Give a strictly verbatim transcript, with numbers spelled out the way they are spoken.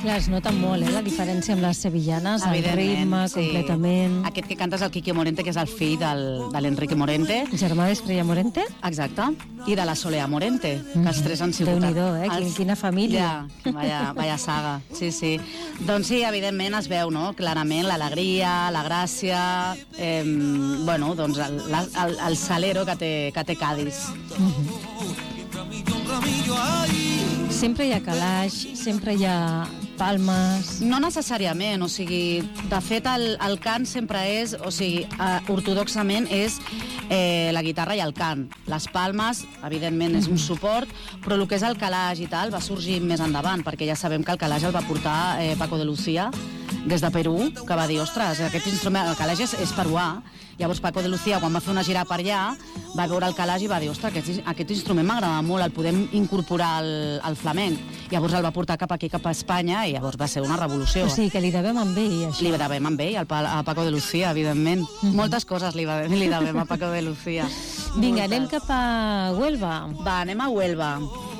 Clar, es nota molt, eh, la diferència amb les sevillanes, el ritme, sí. completament. Aquest que cantes el Quique Morente, que és el fill del, de l'Enrique Morente. Germà d'Estrella Morente? Exacte. I de la Solea Morente, que els tres han sigut... Déu-n'hi-do, eh? Els... Quina família. Ja, vaya, vaya saga, sí, sí. Doncs sí, evidentment es veu, no?, clarament l'alegria, la gràcia, eh, bueno, doncs el, el, el salero que té, que té Cádiz. Mm-hmm. Sempre hi ha calaix, sempre hi ha palmes... No necessàriament, o sigui, de fet el, el cant sempre és, o sigui, uh, ortodoxament és eh, la guitarra i el cant. Les palmes, evidentment, és un suport, però el que és el calaix i tal va sorgir més endavant, perquè ja sabem que el calaix el va portar eh, Paco de Lucía des de Perú, que va dir, ostres, aquest instrument, el calaix és, és peruà. Llavors Paco de Lucía, quan va fer una gira per allà, va veure el calaix i va dir, ostres, aquest, aquest instrument m'agrada molt, el podem incorporar al, al flamenc. Llavors el va portar cap aquí, cap a Espanya, i llavors va ser una revolució. O sigui, que li devem amb ell, això. Li devem amb ell, a Paco de Lucía, evidentment. Mm-hmm. Moltes coses li, li devem a Paco de Lucía. Vinga, anem cap a Huelva. Va, anem a Huelva.